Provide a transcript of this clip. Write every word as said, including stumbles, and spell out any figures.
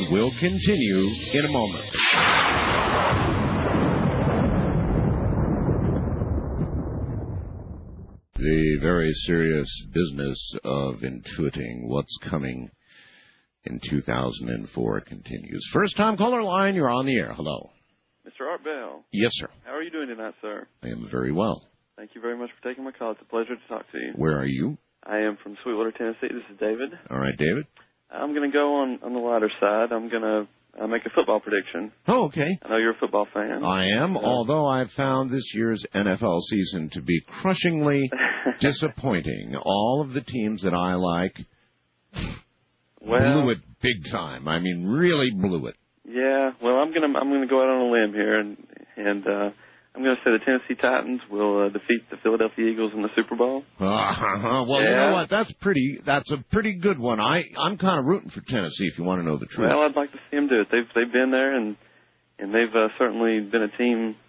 and will continue in a moment. The very serious business of intuiting what's coming in two thousand four continues. First time caller line, you're on the air. Hello. Mister Art Bell. Yes, sir. How are you doing tonight, sir? I am very well. Thank you very much for taking my call. It's a pleasure to talk to you. Where are you? I am from Sweetwater, Tennessee. This is David. All right, David. I'm going to go on, on the lighter side. I'm going to uh, make a football prediction. Oh, okay. I know you're a football fan. I am, uh, although I've found this year's N F L season to be crushingly disappointing. All of the teams that I like well, blew it big time. I mean, really blew it. Yeah, well, I'm going to I'm going to go out on a limb here, and and uh, I'm going to say the Tennessee Titans will uh, defeat the Philadelphia Eagles in the Super Bowl. Uh, well, yeah. you know what? That's pretty. That's a pretty good one. I I'm kind of rooting for Tennessee, if you want to know the truth. Well, I'd like to see them do it. They've they've been there, and and they've uh, certainly been a team